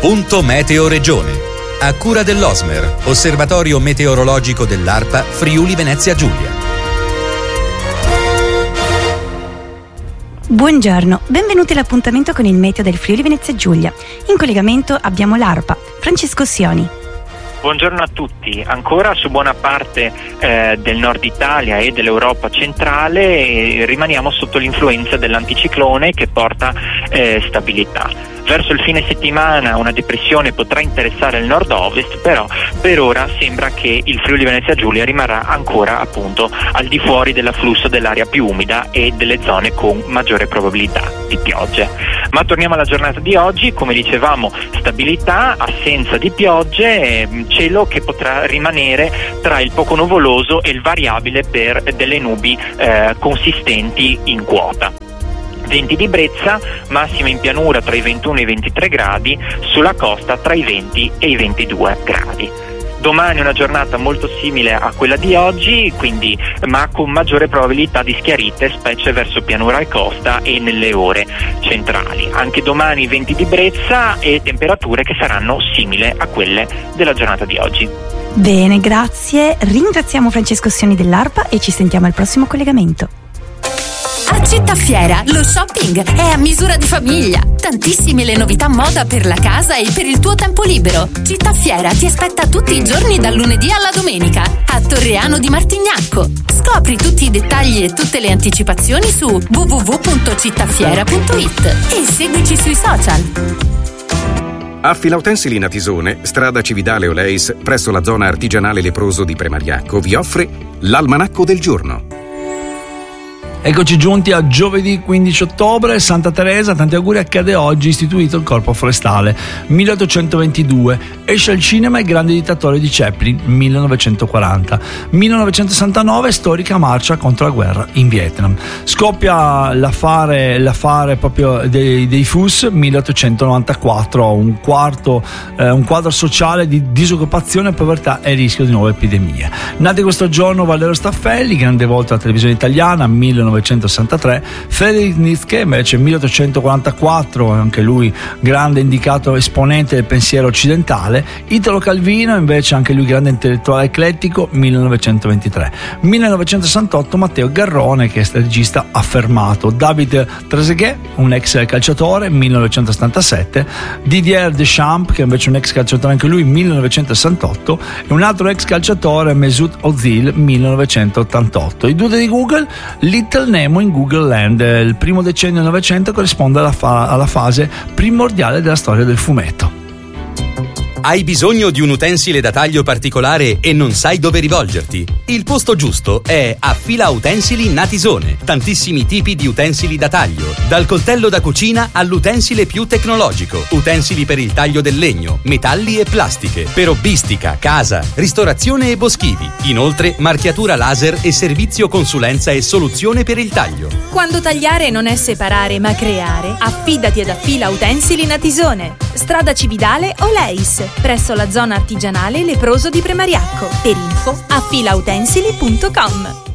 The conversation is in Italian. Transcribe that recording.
Punto Meteo Regione. A cura dell'Osmer, Osservatorio Meteorologico dell'ARPA Friuli Venezia Giulia. Buongiorno, benvenuti all'appuntamento con il meteo del Friuli Venezia Giulia. In collegamento abbiamo l'ARPA. Francesco Sioni. Buongiorno a tutti. Ancora su buona parte del nord Italia e dell'Europa centrale rimaniamo sotto l'influenza dell'anticiclone che porta stabilità. Verso il fine settimana una depressione potrà interessare il nord-ovest, però per ora sembra che il Friuli Venezia Giulia rimarrà ancora appunto al di fuori dell'afflusso dell'area più umida e delle zone con maggiore probabilità di piogge. Ma torniamo alla giornata di oggi, come dicevamo, stabilità, assenza di piogge, cielo che potrà rimanere tra il poco nuvoloso e il variabile per delle nubi consistenti in quota. Venti di brezza, massima in pianura tra i 21 e i 23 gradi, sulla costa tra i 20 e i 22 gradi. Domani una giornata molto simile a quella di oggi, quindi ma con maggiore probabilità di schiarite, specie verso pianura e costa e nelle ore centrali. Anche domani venti di brezza e temperature che saranno simili a quelle della giornata di oggi. Bene, grazie. Ringraziamo Francesco Sioni dell'ARPA e ci sentiamo al prossimo collegamento. A Città Fiera lo shopping è a misura di famiglia. Tantissime le novità moda per la casa e per il tuo tempo libero. Città Fiera ti aspetta tutti i giorni dal lunedì alla domenica a Torriano di Martignacco. Scopri tutti i dettagli e tutte le anticipazioni su www.cittafiera.it e seguici sui social. A Filautensili Natisone, strada Cividale Oleis, presso la zona artigianale leproso di Premariacco, vi offre l'Almanacco del giorno. Eccoci giunti a giovedì 15 ottobre, Santa Teresa, tanti auguri, accade oggi, istituito il Corpo Forestale, 1822, esce al cinema Il grande dittatore di Chaplin, 1940, 1969, storica marcia contro la guerra in Vietnam, scoppia l'affare proprio dei FUS, 1894, un quadro sociale di disoccupazione, povertà e rischio di nuove epidemie. Nati questo giorno Valerio Staffelli, grande volto alla televisione italiana, 1963, Friedrich Nietzsche invece 1844, anche lui grande indicato esponente del pensiero occidentale, Italo Calvino invece anche lui grande intellettuale eclettico, 1923, 1968 Matteo Garrone che è regista affermato, David Trezeguet un ex calciatore, 1977, Didier Deschamps che invece è un ex calciatore anche lui, 1968, e un altro ex calciatore Mesut Ozil, 1988. I due di Google, Little Nemo in Google Land. Il primo decennio del Novecento corrisponde alla fase primordiale della storia del fumetto. Hai bisogno di un utensile da taglio particolare e non sai dove rivolgerti? Il posto giusto è a Fila Utensili Natisone. Tantissimi tipi di utensili da taglio, dal coltello da cucina all'utensile più tecnologico, utensili per il taglio del legno, metalli e plastiche, per hobbistica, casa, ristorazione e boschivi. Inoltre marchiatura laser e servizio consulenza e soluzione per il taglio. Quando tagliare non è separare ma creare, affidati ad Affila Utensili Natisone, strada Cividale Oleis, presso la zona artigianale leproso di Premariacco. Per info affilautensili.com.